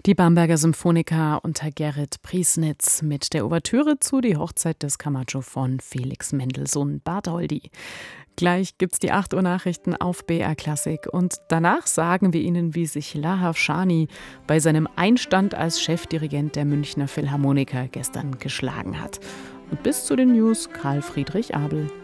Die Bamberger Symphoniker unter Gerrit Priesnitz mit der Ouvertüre zu Die Hochzeit des Camacho von Felix Mendelssohn Bartholdy. Gleich gibt's die 8 Uhr Nachrichten auf BR Klassik und danach sagen wir Ihnen, wie sich Lahav Shani bei seinem Einstand als Chefdirigent der Münchner Philharmoniker gestern geschlagen hat. Und bis zu den News Karl Friedrich Abel.